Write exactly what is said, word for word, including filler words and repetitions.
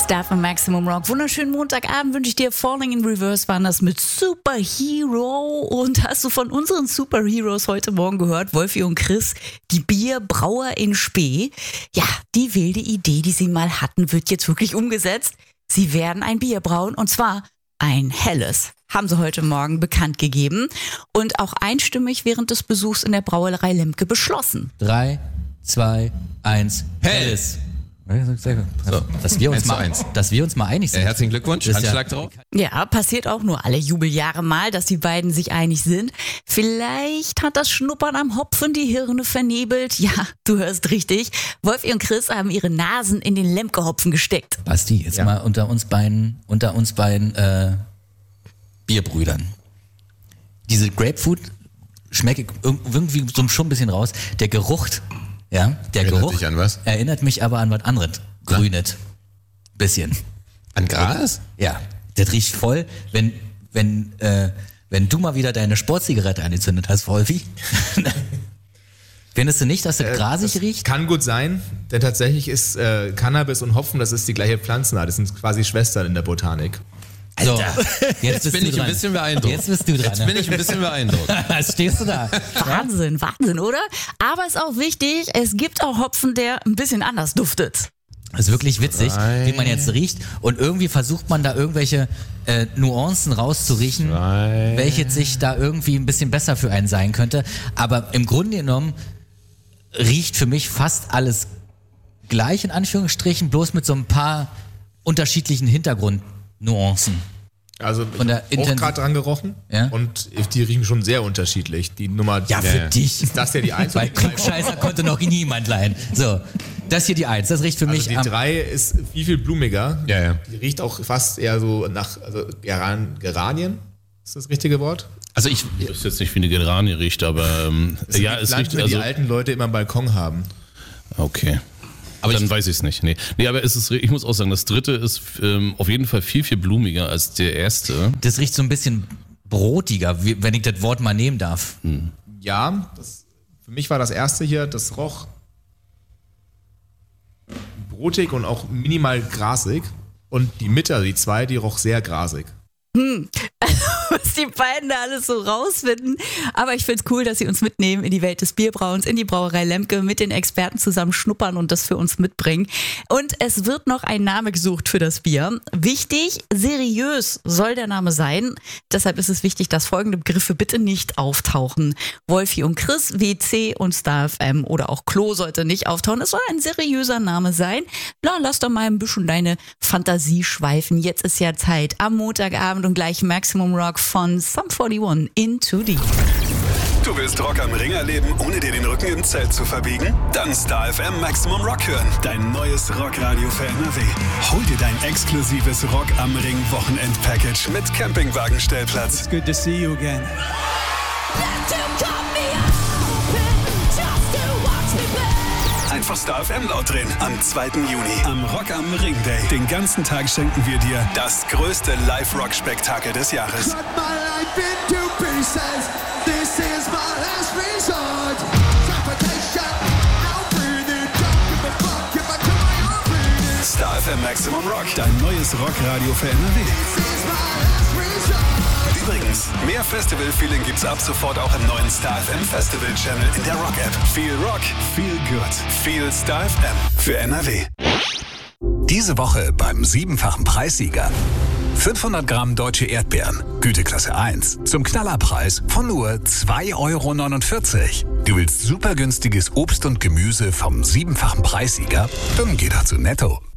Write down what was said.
Stuff im Maximum Rock. Wunderschönen Montagabend wünsche ich dir. Falling in Reverse waren das mit Superhero. Und hast du von unseren Superheroes heute Morgen gehört, Wolfi und Chris, die Bierbrauer in Spee? Ja, die wilde Idee, die sie mal hatten, wird jetzt wirklich umgesetzt. Sie werden ein Bier brauen und zwar ein helles. Haben sie heute Morgen bekannt gegeben und auch einstimmig während des Besuchs in der Brauerei Lemke beschlossen. Drei, zwei, eins, helles. So, dass, wir uns mal, dass wir uns mal einig sind. Äh, herzlichen Glückwunsch, Handschlag drauf. Ja, passiert auch nur alle Jubeljahre mal, dass die beiden sich einig sind. Vielleicht hat das Schnuppern am Hopfen die Hirne vernebelt. Ja, du hörst richtig. Wolfi und Chris haben ihre Nasen in den Lemke-Hopfen gesteckt. Basti, jetzt ja. mal unter uns beiden, unter uns beiden äh, Bierbrüdern. Diese Grapefruit schmecke ich irgendwie so schon ein bisschen raus. Der Geruch... Ja, der erinnert Geruch dich an was? Erinnert mich aber an was anderes. Grünet. Bisschen. An Gras? Ja, das riecht voll, wenn, wenn, äh, wenn du mal wieder deine Sportzigarette angezündet hast, Wolfi. Findest du nicht, dass das äh, grasig das riecht? Kann gut sein, denn tatsächlich ist äh, Cannabis und Hopfen, das ist die gleiche Pflanzenart. Das sind quasi Schwestern in der Botanik. So, jetzt, jetzt bin ich dran. ein bisschen beeindruckt. Jetzt bist du dran. Jetzt bin ich ein bisschen beeindruckt. Stehst du da? Wahnsinn, Wahnsinn, oder? Aber es ist auch wichtig, es gibt auch Hopfen, der ein bisschen anders duftet. Das ist wirklich witzig, Zwei. wie man jetzt riecht. Und irgendwie versucht man da irgendwelche äh, Nuancen rauszuriechen, Zwei. welche sich da irgendwie ein bisschen besser für einen sein könnte. Aber im Grunde genommen riecht für mich fast alles gleich, in Anführungsstrichen, bloß mit so ein paar unterschiedlichen Hintergrundnuancen. Also ich habe auch gerade dran gerochen ja? und die riechen schon sehr unterschiedlich. Die Nummer Ja, für äh, dich. Ist das ja die eins? Weil Klugscheißer konnte noch niemand leihen. So, das hier die eins, das riecht für also mich die am... Die drei ist viel, viel blumiger. Ja, ja. Die riecht auch fast eher so nach also Geran, Geranien. Ist das das richtige Wort? Also ich... Ich weiß jetzt nicht, wie eine Geranie riecht, aber... Ähm, das ja, es riecht... Die Also, alten Leute immer am Balkon haben. Okay. Aber dann ich, weiß ich es nicht. Nee. nee, aber es ist, ich muss auch sagen, das dritte ist ähm, auf jeden Fall viel, viel blumiger als der erste. Das riecht so ein bisschen brotiger, wie, wenn ich das Wort mal nehmen darf. Hm. Ja, das, für mich war das erste hier, das roch brotig und auch minimal grasig. Und die Mitte, die zwei, die roch sehr grasig. Hm, also was die beiden da alles so rausfinden. Aber ich finde es cool, dass sie uns mitnehmen in die Welt des Bierbrauens, in die Brauerei Lemke, mit den Experten zusammen schnuppern und das für uns mitbringen. Und es wird noch ein Name gesucht für das Bier. Wichtig, seriös soll der Name sein. Deshalb ist es wichtig, dass folgende Begriffe bitte nicht auftauchen. Wolfi und Chris, W C und Star F M oder auch Klo sollte nicht auftauchen. Es soll ein seriöser Name sein. Na, lass doch mal ein bisschen deine Fantasie schweifen. Jetzt ist ja Zeit am Montagabend und gleich Maximum Rock von Sum einundvierzig in two D. Du willst Rock am Ring erleben, ohne dir den Rücken im Zelt zu verbiegen? Dann Star F M Maximum Rock hören. Dein neues Rockradio für N R W. Hol dir dein exklusives Rock am Ring Wochenend-Package mit Campingwagenstellplatz. It's good to see you again. Einfach Star F M laut drehen. Am zweiten Juni, am Rock am Ring Day. Den ganzen Tag schenken wir dir das größte Live-Rock-Spektakel des Jahres. Star F M Maximum Rock, dein neues Rockradio für N R W. Übrigens, mehr Festival-Feeling gibt's ab sofort auch im neuen Star F M Festival-Channel in der Rock-App. Viel Rock, viel good, viel Star F M für N R W. Diese Woche beim siebenfachen Preissieger. fünfhundert Gramm deutsche Erdbeeren, Güteklasse eins, zum Knallerpreis von nur zwei Euro neunundvierzig. Du willst super günstiges Obst und Gemüse vom siebenfachen Preissieger? Dann geh doch zu Netto.